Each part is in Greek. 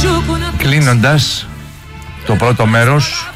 Κλείνοντας το πρώτο μέρος,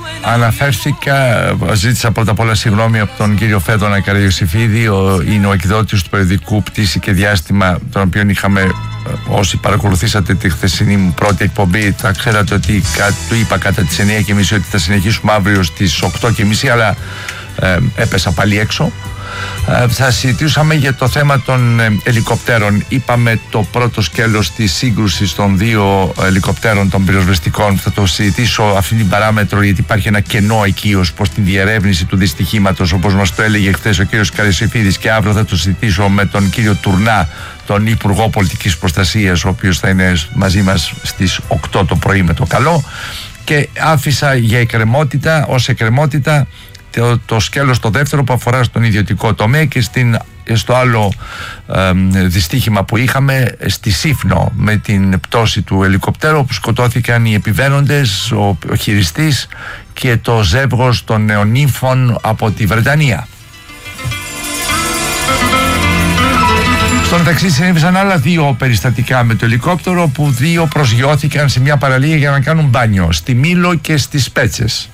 ζήτησα πρώτα απ' όλα συγγνώμη από τον κύριο Φέδωνα Καραϊωσηφίδη, είναι ο εκδότης του περιοδικού Πτήση και Διάστημα, τον οποίο είχαμε, όσοι παρακολουθήσατε τη χθεσινή μου πρώτη εκπομπή, θα ξέρατε ότι του είπα κατά τις 9:30 ότι θα συνεχίσουμε αύριο στις 8:30, αλλά έπεσα πάλι έξω. Θα συζητούσαμε για το θέμα των ελικοπτέρων. Είπαμε το πρώτο σκέλος της σύγκρουσης των δύο ελικοπτέρων των πυροσβεστικών. Θα το συζητήσω αυτή την παράμετρο, γιατί υπάρχει ένα κενό εκεί ως προς την διερεύνηση του δυστυχήματος, όπως μας το έλεγε χθες ο κύριος Καραϊωσηφίδης, και αύριο θα το συζητήσω με τον κύριο Τουρνά, τον Υπουργό Πολιτικής Προστασίας, ο οποίος θα είναι μαζί μας στις 8 το πρωί με το καλό. Και άφησα για εκκρεμότητα, ως εκκρεμότητα, το σκέλος το δεύτερο που αφορά στον ιδιωτικό τομέα και στο άλλο δυστύχημα που είχαμε στη Σύφνο με την πτώση του ελικοπτέρου, όπου σκοτώθηκαν οι επιβαίνοντες, ο χειριστής και το ζεύγος των νεονύμφων από τη Βρετανία. Στο μεταξύ συνέβησαν άλλα δύο περιστατικά με το ελικόπτερο, που δύο προσγειώθηκαν σε μια παραλία για να κάνουν μπάνιο, στη Μήλο και στις Πέτσες.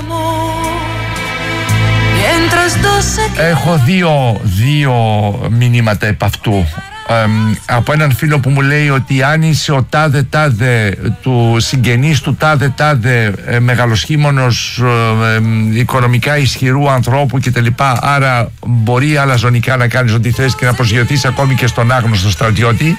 Έχω δύο μηνύματα επ' αυτού. Από έναν φίλο που μου λέει ότι αν είσαι ο τάδε του συγγενής του τάδε μεγαλοσχήμονος, οικονομικά ισχυρού ανθρώπου κτλ, άρα μπορεί αλαζονικά να κάνεις ό,τι θες και να προσγειωθείς ακόμη και στον άγνωστο στρατιώτη.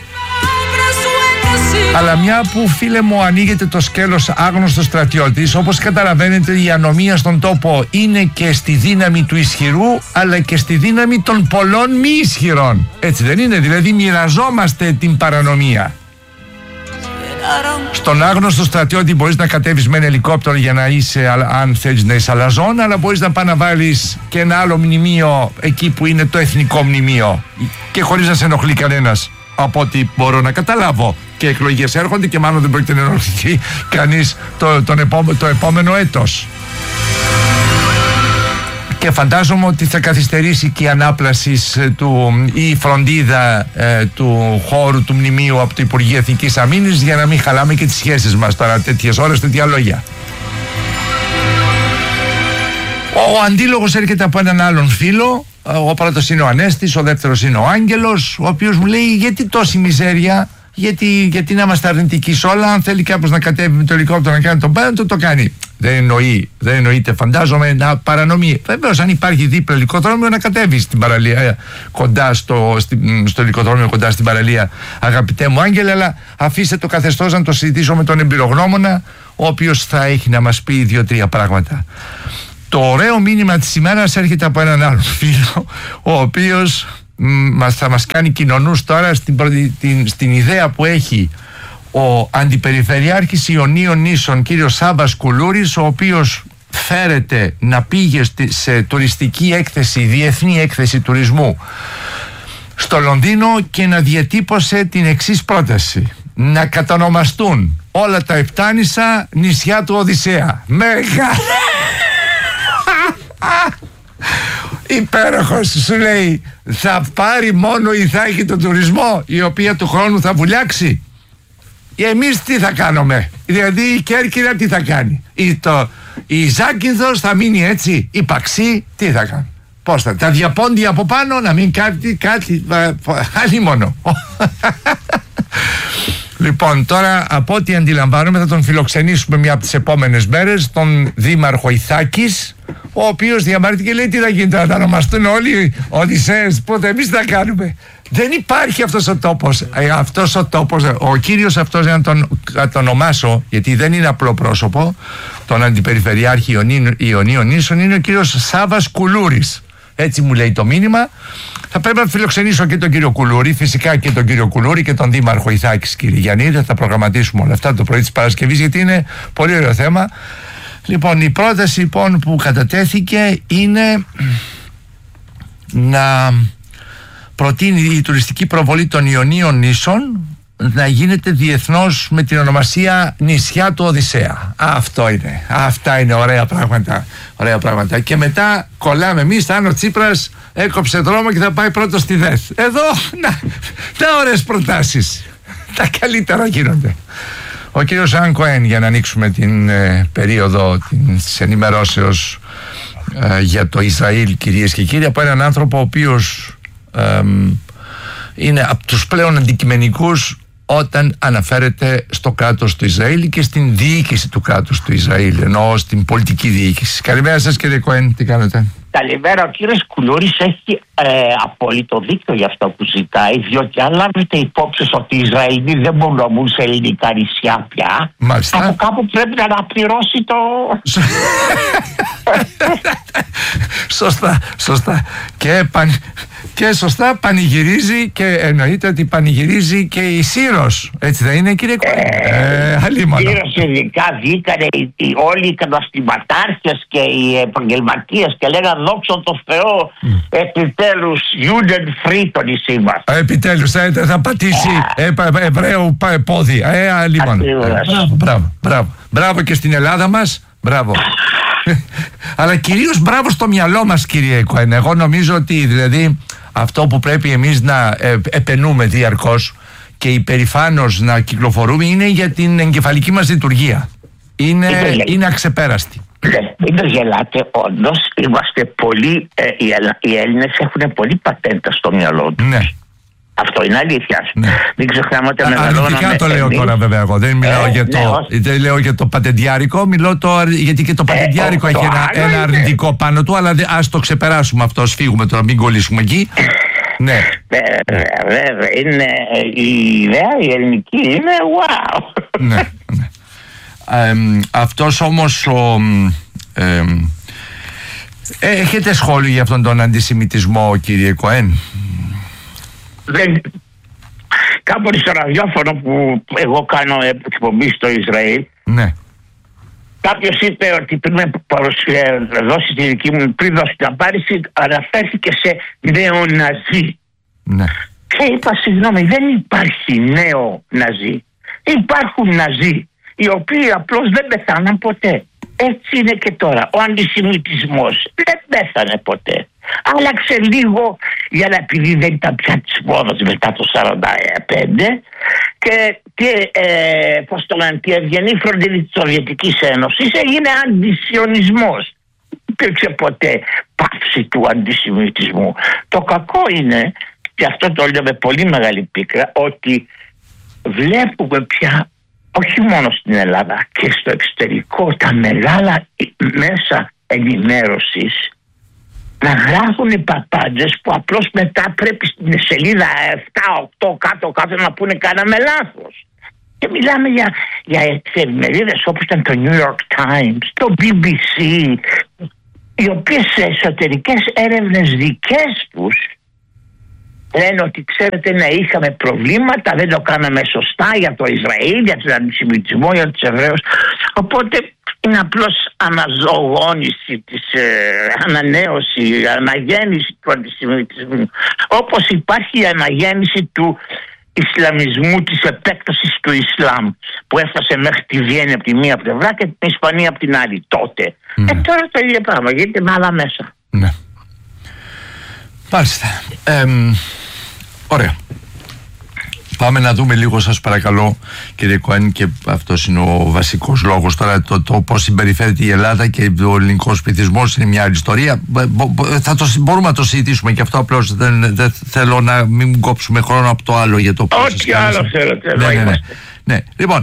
Αλλά μια που, φίλε μου, ανοίγεται το σκέλος άγνωστος στρατιώτης, όπως καταλαβαίνετε, η ανομία στον τόπο είναι και στη δύναμη του ισχυρού, αλλά και στη δύναμη των πολλών μη ισχυρών. Έτσι δεν είναι? Δηλαδή μοιραζόμαστε την παρανομία. Στον άγνωστο στρατιώτη μπορείς να κατέβεις με ένα ελικόπτερο για να είσαι, αν θέλεις να είσαι αλαζόν, αλλά μπορείς να πας να βάλεις και ένα άλλο μνημείο εκεί που είναι το εθνικό μνημείο, και χωρίς να σε ενοχλεί κανένας, από ό,τι μπορώ να καταλάβω. Και εκλογές έρχονται και μάλλον δεν πρόκειται να ενοχληθεί κανείς το επόμενο έτος. Και φαντάζομαι ότι θα καθυστερήσει και η ανάπλαση ή η φροντίδα του χώρου του μνημείου από το Υπουργείο Εθνικής Αμήνης, για να μην χαλάμε και τις σχέσεις μας τώρα τέτοιες ώρες, τέτοια λόγια. Ο αντίλογος έρχεται από έναν άλλον φίλο. Ο πρώτος είναι ο Ανέστης, ο δεύτερος είναι ο Άγγελος, ο οποίος μου λέει: γιατί τόση μιζέρια, γιατί να είμαστε αρνητικοί σε όλα? Αν θέλει κάποιος να κατέβει με το ελικόπτερο να κάνει τον πέραν, το κάνει. Δεν εννοείται, φαντάζομαι, να παρανομεί. Βεβαίως, αν υπάρχει δίπλα ελικοδρόμιο, να κατέβει στην παραλία, κοντά στο ελικοδρόμιο, κοντά στην παραλία, αγαπητέ μου Άγγελε, αλλά αφήστε το καθεστώς να το συζητήσω με τον εμπειρογνώμονα, ο οποίος θα έχει να μας πει 2-3 πράγματα. Το ωραίο μήνυμα της ημέρας έρχεται από έναν άλλο φίλο, ο οποίος θα μας κάνει κοινωνούς τώρα στην ιδέα που έχει ο Αντιπεριφερειάρχης Ιωνίων Νήσων, κύριος Σάββας Κουλούρης, ο οποίος φέρεται να πήγε σε τουριστική έκθεση, διεθνή έκθεση τουρισμού στο Λονδίνο, και να διατύπωσε την εξής πρόταση: να κατανομαστούν όλα τα επτάνησα νησιά του Οδυσσέα. Υπέροχος, σου λέει, θα πάρει μόνο ή θα έχει τον τουρισμό, η οποία του χρόνου θα βουλιάξει. Εμείς τι θα κάνουμε? Δηλαδή η Κέρκυρα τι θα κάνει? Η Ζάκυνθος θα μείνει έτσι? Η Παξί τι θα κάνει? Πώς θα, τα διαπόντια από πάνω να μην κάτι άλλη μόνο. Λοιπόν, τώρα από ό,τι αντιλαμβάνομαι θα τον φιλοξενήσουμε μια από τις επόμενες μέρες, τον Δήμαρχο Ιθάκης, ο οποίος διαμαρτύρεται και λέει: τι θα γίνει, θα τα ονομαστούν όλοι Οδυσσέες? Πότε εμείς θα κάνουμε? Δεν υπάρχει αυτός ο τόπος. Αυτός ο τόπος, ο κύριος αυτός, για να τον ονομάσω, γιατί δεν είναι απλό πρόσωπο, τον Αντιπεριφερειάρχη Ιωνίων Νήσων, είναι ο κύριος Σάββας Κουλούρης. Έτσι μου λέει το μήνυμα. Θα πρέπει να φιλοξενήσω και τον κύριο Κουλούρη, φυσικά και τον κύριο Κουλούρη και τον Δήμαρχο Ιθάκης, κύριε Γιαννίδη. Θα προγραμματίσουμε όλα αυτά το πρωί της Παρασκευής, γιατί είναι πολύ ωραίο θέμα. Λοιπόν, η πρόταση λοιπόν που κατατέθηκε είναι να προτείνει η τουριστική προβολή των Ιωνίων Νήσων να γίνεται διεθνώς με την ονομασία νησιά του Οδυσσέα. Αυτά είναι ωραία πράγματα. Και μετά κολλάμε εμείς, αν ο Τσίπρας έκοψε δρόμο και θα πάει πρώτος στη ΔΕΘ. Εδώ, να ωραίες προτάσεις. Τα καλύτερα γίνονται. Ο κύριος Αν Κοέν, για να ανοίξουμε την περίοδο της ενημερώσεως για το Ισραήλ, κυρίες και κύριοι, από έναν άνθρωπο ο οποίος είναι από τους πλέον αντικειμενικούς όταν αναφέρεται στο κράτος του Ισραήλ και στην διοίκηση του κράτους του Ισραήλ, εννοώ στην πολιτική διοίκηση. Καλημέρα σας, κύριε Κοέν, τι κάνετε? Καλημέρα. Ο κύριος Κουλούρης έχει απόλυτο δίκιο για αυτό που ζητάει, διότι αν λάβετε υπόψη ότι οι Ισραηλοί δεν μπορούν να μπουν σε ελληνικά νησιά πια, από κάπου πρέπει να αναπληρώσει το... Σωστά. Και σωστά πανηγυρίζει, και εννοείται ότι πανηγυρίζει και η Σύρος. Έτσι δεν είναι, κύριε Κοέν? Σύρος ειδικά βγήκανε όλοι οι καταστηματάρχες και οι επαγγελματίες και λέγανε δόξα τω Θεώ, επιτέλους Juden free το νησί μας. Επιτέλους θα πατήσει Εβραίου πόδι. Μπράβο και στην Ελλάδα μας. Μπράβο. Αλλά κυρίως μπράβο στο μυαλό μας, κύριε Κοέν. Εγώ νομίζω ότι δηλαδή αυτό που πρέπει εμείς να επενούμε διαρκώς και υπερηφάνως να κυκλοφορούμε είναι για την εγκεφαλική μας λειτουργία. Είναι αξεπέραστη. Μην το γελάτε, όντως είμαστε πολύ, οι Έλληνες έχουν πολύ πατέντα στο μυαλό τους. Ναι. Αυτό είναι αλήθεια. Ναι. Μην ξεχνάμε ότι αρνητικά το λέω τώρα, βέβαια. Εγώ δεν μιλάω δεν λέω για το πατεντιάρικο, γιατί και το πατεντιάρικο έχει ένα αρνητικό πάνω του, αλλά ας το ξεπεράσουμε αυτό, φύγουμε τώρα, μην κολλήσουμε εκεί. Ναι. Βέβαια, είναι η ιδέα, η ελληνική είναι wow. Ναι. Αυτός όμως έχετε σχόλιο για αυτόν τον αντισημιτισμό, κύριε Κοέν? Κάποτε στο ραδιόφωνο που εγώ κάνω εκπομπή στο Ισραήλ, ναι, κάποιος είπε ότι πριν δώσει τη δική μου, πριν δώσει την απάντηση, αναφέρθηκε σε νεοναζί. Ναι. Και είπα, συγγνώμη, δεν υπάρχει νέο ναζί. Υπάρχουν ναζί οι οποίοι απλώς δεν πεθάναν ποτέ. Έτσι είναι και τώρα. Ο αντισημιτισμός δεν πέθανε ποτέ. Άλλαξε λίγο, για να επειδή δεν ήταν πια της μόδας μετά το 1945 και πώς το λένε, τη ευγενή φροντίδα της Σοβιετικής Ένωσης έγινε αντισιωνισμός. Δεν υπήρξε ποτέ πάυση του αντισημιτισμού. Το κακό είναι, και αυτό το λέω με πολύ μεγάλη πίκρα, ότι βλέπουμε πια όχι μόνο στην Ελλάδα και στο εξωτερικό τα μεγάλα μέσα ενημέρωσης να γράφουν οι παπάντζες που απλώς μετά πρέπει στην σελίδα 7-8 κάτω να πούνε κάναμε λάθος. Και μιλάμε για εφημερίδες όπως ήταν το New York Times, το BBC, οι οποίες σε εσωτερικές έρευνες δικές τους λένε ότι ξέρετε, ναι, είχαμε προβλήματα, δεν το κάναμε σωστά για το Ισραήλ, για τον αντισημιτισμό, για τους Εβραίους. Οπότε είναι απλώς αναζωογόνηση της ανανέωση, αναγέννηση του αντισημιτισμού. Όπως υπάρχει η αναγέννηση του Ισλαμισμού, της επέκτασης του Ισλάμ που έφτασε μέχρι τη Βιέννη από τη μία πλευρά και την Ισπανία από την άλλη τότε. Τώρα το ίδιο πράγμα γίνεται με άλλα μέσα. Ναι. Μάλιστα. Ωραία. Πάμε να δούμε λίγο, σας παρακαλώ, κύριε Κοέν, και αυτός είναι ο βασικός λόγος τώρα, το πώς συμπεριφέρεται η Ελλάδα και ο ελληνικός πληθυσμός είναι μια άλλη ιστορία. Μπορούμε να το συζητήσουμε και αυτό, απλώς δεν θέλω να μην κόψουμε χρόνο από το άλλο για το πώς. Ό,τι άλλο θέλετε. Ναι. Λοιπόν,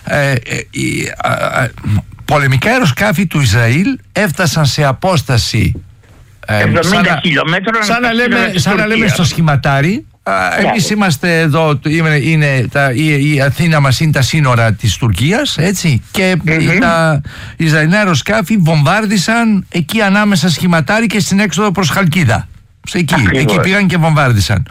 πολεμικά αεροσκάφη του Ισραήλ έφτασαν σε απόσταση 70 χιλιόμετρων, σαν να λέμε στο σχηματάρι. Εμείς είμαστε εδώ, η Αθήνα μας είναι τα σύνορα της Τουρκίας, έτσι, και τα Ισραηλινά αεροσκάφη βομβάρδισαν εκεί ανάμεσα σχηματάρι και στην έξοδο προς Χαλκίδα. Εκεί πήγαν και βομβάρδισαν.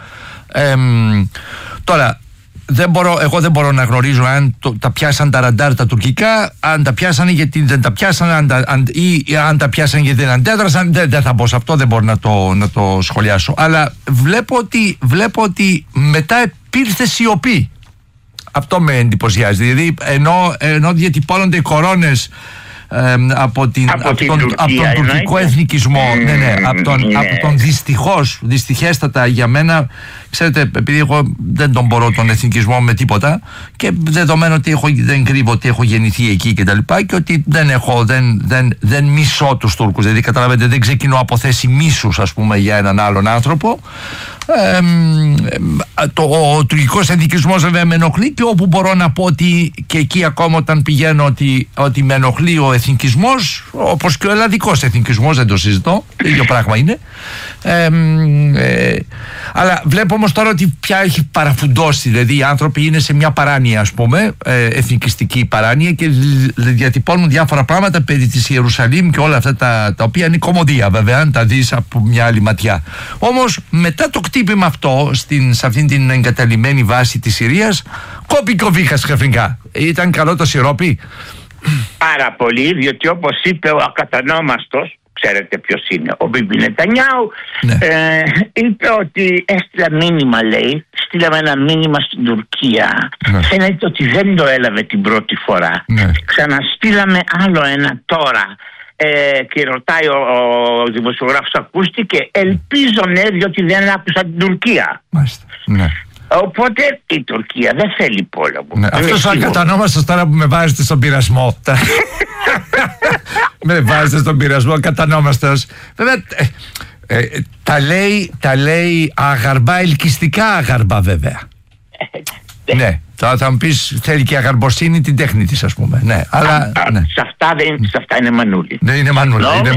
Τώρα εγώ δεν μπορώ να γνωρίζω αν τα πιάσαν τα ραντάρ τα τουρκικά, αν τα πιάσανε γιατί δεν τα πιάσανε, ή αν τα πιάσανε γιατί δεν αντέδρασαν. Δεν θα μπω σε αυτό, δεν μπορώ να το σχολιάσω. Αλλά βλέπω ότι μετά υπήρθε σιωπή. Αυτό με εντυπωσιάζει. Δηλαδή ενώ διατυπώνονται οι κορώνες από τον τουρκικό εθνικισμό. Ναι, από τον δυστυχέστατα για μένα. Ξέρετε, επειδή εγώ δεν τον μπορώ τον εθνικισμό με τίποτα, και δεδομένου ότι δεν κρύβω ότι έχω γεννηθεί εκεί και τα λοιπά, και ότι δεν μισώ τους Τούρκους, δηλαδή καταλαβαίνετε, δεν ξεκινώ από θέση μίσους, ας πούμε, για έναν άλλον άνθρωπο. Ο τουρκικός εθνικισμός βέβαια με ενοχλεί, και όπου μπορώ να πω ότι και εκεί ακόμα όταν πηγαίνω ότι με ενοχλεί ο εθνικισμός, όπως και ο ελλαδικός εθνικισμός, δεν το συζητώ, το ίδιο πράγμα είναι. Αλλά βλέπω όμως τώρα ότι πια έχει παραφουντώσει, δηλαδή οι άνθρωποι είναι σε μια παράνοια, ας πούμε, εθνικιστική παράνοια, και διατυπώνουν διάφορα πράγματα περί της Ιερουσαλήμ και όλα αυτά τα οποία είναι κωμωδία, βέβαια, αν τα δεις από μια άλλη ματιά. Όμως μετά το κτύπημα αυτό σε αυτήν την εγκαταλειμμένη βάση της Συρίας, κόπηκε ο βήχας ξαφνικά. Ήταν καλό το σιρόπι? Πάρα πολύ, διότι όπως είπε ο ακατανόμαστος, ξέρετε ποιος είναι, ο Μπίμπι Νετανιάου, ναι. Είπε ότι έστειλα μήνυμα, λέει, στείλαμε ένα μήνυμα στην Τουρκία, ναι. Φαίνεται ότι δεν το έλαβε την πρώτη φορά, ναι. Ξαναστείλαμε άλλο ένα τώρα, και ρωτάει ο δημοσιογράφος, ακούστηκε, ελπίζω, ναι, διότι δεν άκουσα την Τουρκία. Μάλιστα, ναι. Οπότε η Τουρκία δεν θέλει πόλεμο. Ναι, αυτός ο ακατανόμαστος τώρα που με βάζετε στον πειρασμό. Με βάζετε στον πειρασμό, ακατανόμαστος. Βέβαια, τα λέει αγαρμπά, ελκυστικά αγαρμπά, βέβαια. Ναι, τώρα θα μου πεις, θέλει και αγαρμποσύνη την τέχνη της, ας πούμε. Ναι, αλλά. Ναι. Σε αυτά είναι μανούλη. Ναι, είναι μανούλα. Ναι,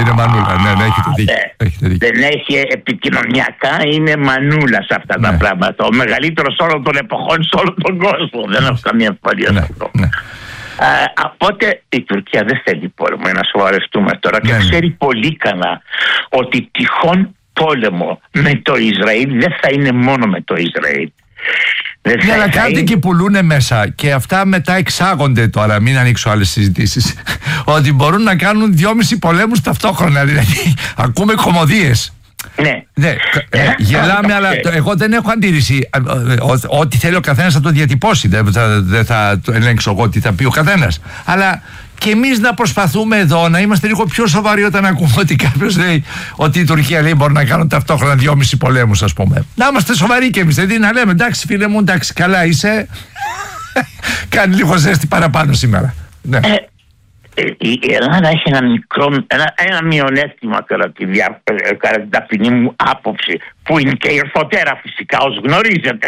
έχετε δίκιο. Δεν έχει επικοινωνιακά, είναι μανούλα σε αυτά τα πράγματα. Ο μεγαλύτερος όλων των εποχών σε όλο τον κόσμο. Δεν έχω καμία αμφιβολία σε αυτό. Οπότε η Τουρκία δεν θέλει πόλεμο, να σοβαρευτούμε τώρα, και ξέρει πολύ καλά ότι τυχόν πόλεμο με το Ισραήλ δεν θα είναι μόνο με το Ισραήλ. Ναι, αλλά κάτι και πουλούνε μέσα, και αυτά μετά εξάγονται τώρα, μην ανοίξω άλλες συζητήσεις, ότι μπορούν να κάνουν 2,5 πολέμους ταυτόχρονα, δηλαδή ακούμε κωμωδίες. Ναι, γελάμε, αλλά εγώ δεν έχω αντίρρηση. Ό,τι θέλει ο καθένας θα το διατυπώσει, δεν θα το ελέγξω εγώ τι θα πει ο καθένας. Αλλά και εμείς να προσπαθούμε εδώ να είμαστε λίγο πιο σοβαροί όταν ακούμε ότι κάποιος λέει ότι η Τουρκία λέει μπορεί να κάνουν ταυτόχρονα 2,5 πολέμους, ας πούμε. Να είμαστε σοβαροί και εμείς, δηλαδή να λέμε εντάξει φίλε μου, εντάξει καλά είσαι, κάνει λίγο ζέστη παραπάνω σήμερα. Ναι. Η Ελλάδα έχει ένα μειονέκτημα κατά την ταπεινή μου άποψη, που είναι και η ορθοτέρα φυσικά, ως γνωρίζετε.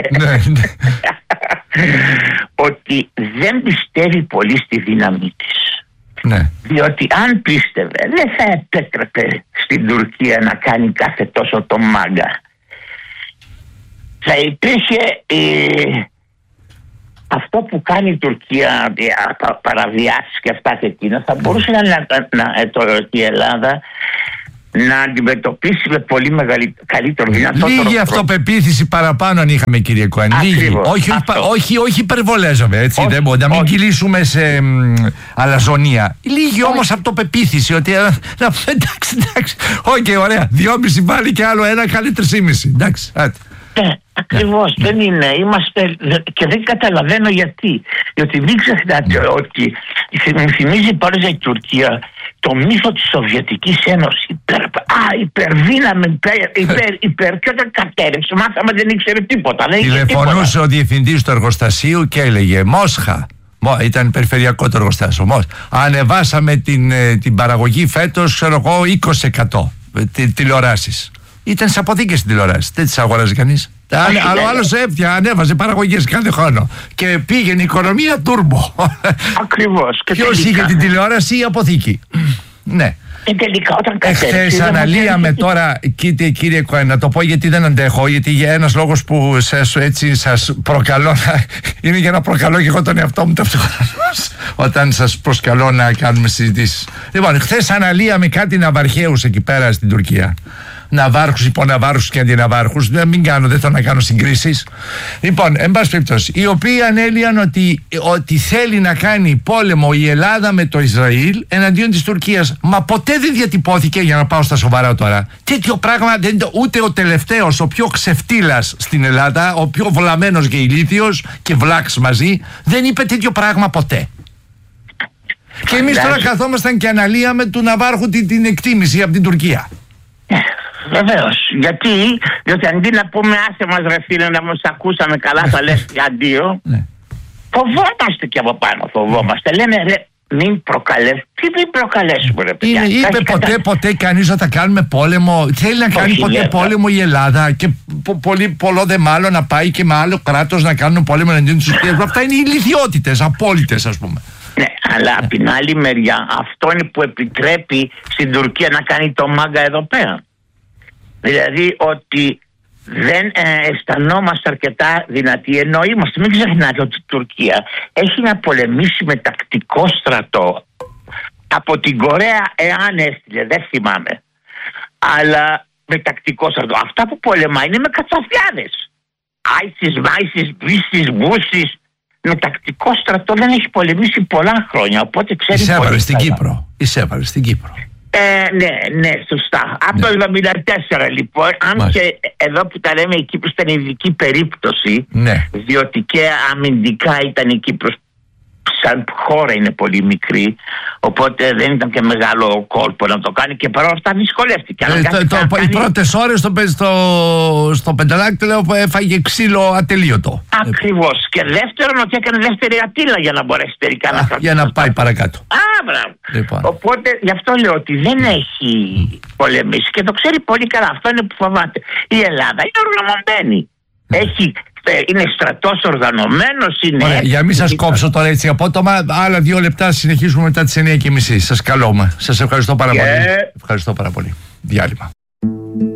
Ότι δεν πιστεύει πολύ στη δύναμή της. Ναι. Διότι αν πίστευε, δεν θα επέτρεπε στην Τουρκία να κάνει κάθε τόσο το μάγκα. Θα υπήρχε αυτό που κάνει η Τουρκία, παραβιάσεις και αυτά και εκείνα, θα μπορούσε η Ελλάδα να αντιμετωπίσει με πολύ καλύτερο, δυνατότερο. Λίγη αυτοπεποίθηση παραπάνω αν είχαμε, κύριε Κοάν. Όχι υπερβολέζομαι, έτσι. Δεν μπορεί να μην κυλήσουμε σε αλαζονία. Λίγη όμως αυτοπεποίθηση ότι εντάξει, οκ, ωραία, 2,5 βάλει και άλλο ένα, κάνει 3,5. Εντάξει, ακριβώς, δεν είναι. Είμαστε, και δεν καταλαβαίνω γιατί. Διότι μην ξεχνάτε ότι μου θυμίζει πάρα η Τουρκία το μύθο της Σοβιετικής Ένωσης. Υπερδύναμη, και όταν κατέρευσε, μάθαμε δεν ήξερε τίποτα. Τηλεφωνούσε ο διευθυντής του εργοστασίου και έλεγε Μόσχα. Ήταν περιφερειακό το εργοστάσιο. Ανεβάσαμε την παραγωγή φέτος, ξέρω εγώ, 20% τηλεοράσεις. Ήταν σε αποθήκες στην τηλεόραση. Δεν τις αγόραζε κανείς. Άλλος ανέβαζε παραγωγές κάθε χρόνο. Και πήγαινε η οικονομία τούρμπο. Ακριβώς. Ποιος είχε την τηλεόραση ή η αποθήκη. Ναι. Εχθές αναλύαμε τώρα, κύριε Κοάν, να το πω γιατί δεν αντέχω, γιατί για ένας λόγος που σας προκαλώ, είναι για να προκαλώ και εγώ τον εαυτό μου ταυτόχρονος όταν σας προσκαλώ να κάνουμε συζητήσεις. Λοιπόν, χθες αναλύαμε κάτι ναυαρχαίους εκεί πέρα στην Τουρκία. Ναυάρχους, υποναυάρχους και αντιναυάρχους. Δεν θέλω να κάνω συγκρίσεις. Λοιπόν, εν πάση περιπτώσει, οι οποίοι ανέλυαν ότι θέλει να κάνει πόλεμο η Ελλάδα με το Ισραήλ εναντίον της Τουρκίας. Μα ποτέ δεν διατυπώθηκε, για να πάω στα σοβαρά τώρα, τέτοιο πράγμα. Ούτε ο τελευταίος, ο πιο ξεφτύλας στην Ελλάδα, ο πιο βλαμμένος και ηλίθιος και βλάξ μαζί, δεν είπε τέτοιο πράγμα ποτέ. Και εμείς τώρα καθόμασταν και αναλύαμε του Ναβάρχου την εκτίμηση από την Τουρκία. Βεβαίως. Διότι αντί να πούμε άσε μας ρε φίλε να μας ακούσαμε καλά θα λες και αντίο, φοβόμαστε και από πάνω, φοβόμαστε. Λέμε ρε μην προκαλέσουμε. Τι μην προκαλέσουμε ρε παιδιά. Είπε ποτέ κανείς ότι θα κάνουμε πόλεμο. Θέλει να κάνει ποτέ πόλεμο η Ελλάδα και πολλό δε μάλλον να πάει και με άλλο κράτος να κάνουν πόλεμο εναντίον της Τουρκίας. Αυτά είναι ηλιθιότητες, απόλυτες ας πούμε. Ναι, αλλά από την άλλη μεριά αυτό είναι που επιτρέπει στην Τουρκία να κάνει το μάγκα εδώ πέρα. Δηλαδή ότι δεν αισθανόμαστε αρκετά δυνατοί, ενώ είμαστε. Μην ξεχνάτε ότι η Τουρκία έχει να πολεμήσει με τακτικό στρατό από την Κορέα, εάν έστειλε, δεν θυμάμαι, αλλά με τακτικό στρατό. Αυτά που πολεμάει είναι με κατσαφιάδες. Άισις, μάισις, βίσις, βούσις. Με τακτικό στρατό δεν έχει πολεμήσει πολλά χρόνια. Οπότε ξέρει. Εισέβαλε στην Κύπρο. Εισέβαλε στην Κύπρο. Ναι, σωστά. Από το 1974 λοιπόν, αν και εδώ που τα λέμε η Κύπρος ήταν ειδική περίπτωση, διότι και αμυντικά ήταν η Κύπρος σαν χώρα είναι πολύ μικρή, οπότε δεν ήταν και μεγάλο κόλπο να το κάνει και παρόλα αυτά δυσκολεύτηκε. Οι πρώτες ώρες στο πενταδάκτυλο έφαγε ξύλο ατελείωτο. Ακριβώς. Και δεύτερον ότι έκανε δεύτερη ατύλα για να μπορέσει τελικά να κρατήσει. Για να πάει παρακάτω. Λοιπόν. Οπότε γι' αυτό λέω ότι δεν έχει πολεμήσει και το ξέρει πολύ καλά. Αυτό είναι που φοβάται. Η Ελλάδα είναι οργανωμένη. Είναι στρατός οργανωμένος. Ωραία, για μην σας κόψω τώρα έτσι απότομα. Άλλα 2 λεπτά συνεχίσουμε μετά τις 9:30. Σας καλούμε. Σας ευχαριστώ πάρα πολύ. Ευχαριστώ πάρα πολύ. Διάλειμμα.